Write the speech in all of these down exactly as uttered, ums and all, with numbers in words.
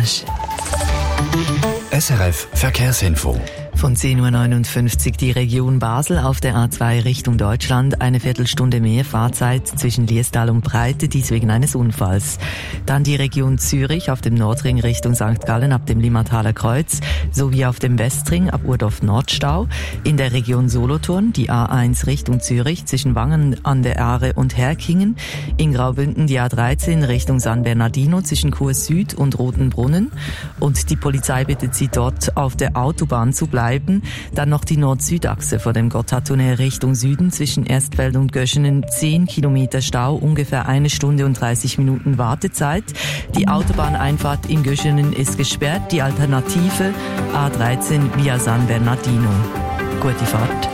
Reportage. S R F Verkehrsinfo. Von zehn Uhr neunundfünfzig die Region Basel auf der A zwei Richtung Deutschland. Eine Viertelstunde mehr Fahrzeit zwischen Liestal und Breite, dies wegen eines Unfalls. Dann die Region Zürich auf dem Nordring Richtung Sankt Gallen ab dem Limmathaler Kreuz sowie auf dem Westring ab Urdorf Nordstau. In der Region Solothurn die A eins Richtung Zürich zwischen Wangen an der Aare und Herkingen. In Graubünden die A dreizehn Richtung San Bernardino zwischen Chur Süd und Rotenbrunnen. Und die Polizei bittet Sie dort auf der Autobahn zu bleiben. Dann noch die Nord-Süd-Achse vor dem Gotthardtunnel Richtung Süden zwischen Erstfeld und Göschenen. zehn Kilometer Stau, ungefähr eine Stunde und dreißig Minuten Wartezeit. Die Autobahneinfahrt in Göschenen ist gesperrt. Die Alternative A dreizehn via San Bernardino. Gute Fahrt.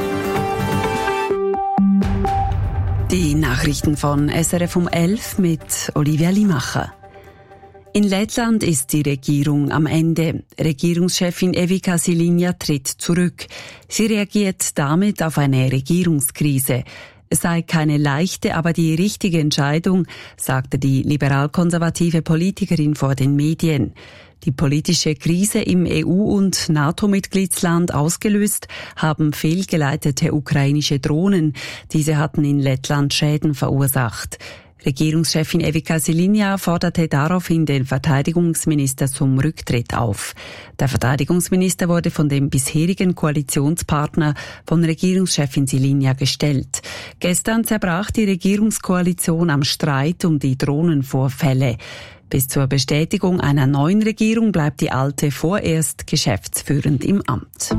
Die Nachrichten von S R F um elf mit Olivia Limacher. In Lettland ist die Regierung am Ende. Regierungschefin Evika Silinja tritt zurück. Sie reagiert damit auf eine Regierungskrise. Es sei keine leichte, aber die richtige Entscheidung, sagte die liberal-konservative Politikerin vor den Medien. Die politische Krise im E U- und NATO-Mitgliedsland ausgelöst haben fehlgeleitete ukrainische Drohnen. Diese hatten in Lettland Schäden verursacht. Regierungschefin Evika Silinja forderte daraufhin den Verteidigungsminister zum Rücktritt auf. Der Verteidigungsminister wurde von dem bisherigen Koalitionspartner von Regierungschefin Silinja gestellt. Gestern zerbrach die Regierungskoalition am Streit um die Drohnenvorfälle. Bis zur Bestätigung einer neuen Regierung bleibt die alte vorerst geschäftsführend im Amt.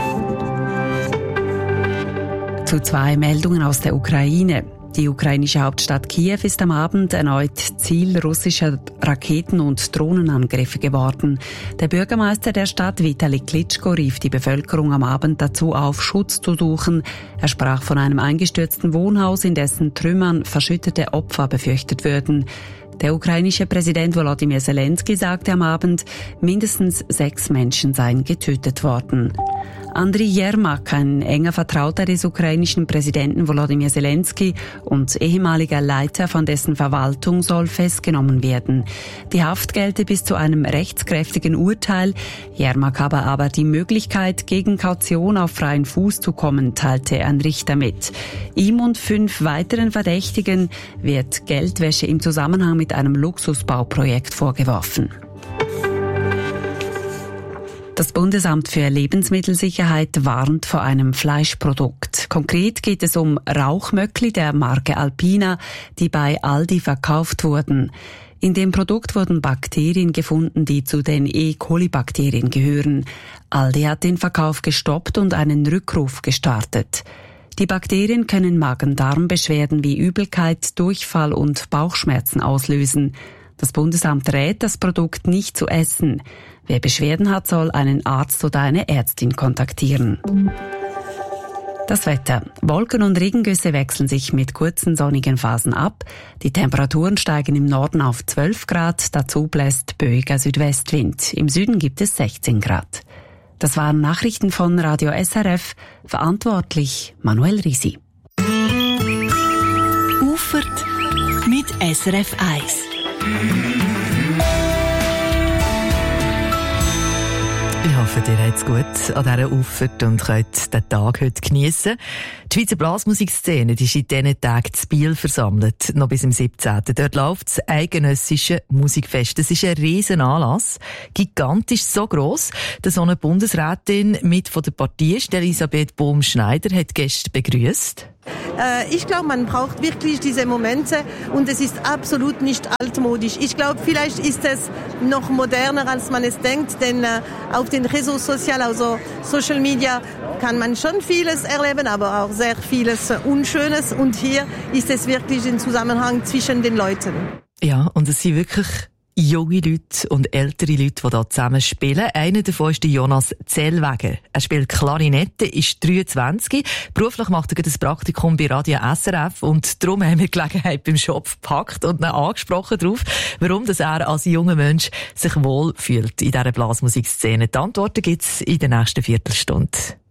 Zu zwei Meldungen aus der Ukraine. Die ukrainische Hauptstadt Kiew ist am Abend erneut Ziel russischer Raketen- und Drohnenangriffe geworden. Der Bürgermeister der Stadt, Vitali Klitschko, rief die Bevölkerung am Abend dazu auf, Schutz zu suchen. Er sprach von einem eingestürzten Wohnhaus, in dessen Trümmern verschüttete Opfer befürchtet würden. Der ukrainische Präsident Volodymyr Zelensky sagte am Abend, mindestens sechs Menschen seien getötet worden. Andriy Jermak, ein enger Vertrauter des ukrainischen Präsidenten Volodymyr Zelensky und ehemaliger Leiter von dessen Verwaltung, soll festgenommen werden. Die Haft gelte bis zu einem rechtskräftigen Urteil. Jermak habe aber die Möglichkeit, gegen Kaution auf freien Fuß zu kommen, teilte ein Richter mit. Ihm und fünf weiteren Verdächtigen wird Geldwäsche im Zusammenhang mit einem Luxusbauprojekt vorgeworfen. Das Bundesamt für Lebensmittelsicherheit warnt vor einem Fleischprodukt. Konkret geht es um Rauchmöckli der Marke Alpina, die bei Aldi verkauft wurden. In dem Produkt wurden Bakterien gefunden, die zu den E. coli-Bakterien gehören. Aldi hat den Verkauf gestoppt und einen Rückruf gestartet. Die Bakterien können Magen-Darm-Beschwerden wie Übelkeit, Durchfall und Bauchschmerzen auslösen. Das Bundesamt rät, das Produkt nicht zu essen. Wer Beschwerden hat, soll einen Arzt oder eine Ärztin kontaktieren. Das Wetter. Wolken und Regengüsse wechseln sich mit kurzen sonnigen Phasen ab. Die Temperaturen steigen im Norden auf zwölf Grad, dazu bläst böiger Südwestwind. Im Süden gibt es sechzehn Grad. Das waren Nachrichten von Radio S R F, verantwortlich Manuel Risi. Ufert mit S R F eins. Ich hoffe, ihr habt's gut an dieser Auffahrt und könnt den Tag heute geniessen. Die Schweizer Blasmusikszene die ist in diesen Tagen zu Biel versammelt, noch bis zum siebzehnten Dort läuft das eidgenössische Musikfest. Das ist ein riesen Anlass, gigantisch, so gross, dass eine Bundesrätin mit von der Partie ist, Elisabeth Bohm-Schneider, hat Gäste begrüßt. Ich glaube, man braucht wirklich diese Momente und es ist absolut nicht altmodisch. Ich glaube, vielleicht ist es noch moderner, als man es denkt, denn auf den Réseaux sozialen, also Social Media, kann man schon vieles erleben, aber auch sehr vieles Unschönes. Und hier ist es wirklich ein Zusammenhang zwischen den Leuten. Ja, und es sind wirklich junge Leute und ältere Leute, die hier zusammen spielen. Einer davon ist der Jonas Zellweger. Er spielt Klarinette, ist dreiundzwanzig. Beruflich macht er ein Praktikum bei Radio S R F und darum haben wir die Gelegenheit beim Shop gepackt und ihn angesprochen darauf, warum dass er als junger Mensch sich wohl fühlt in dieser Blasmusikszene. Die Antworten gibt es in der nächsten Viertelstunde.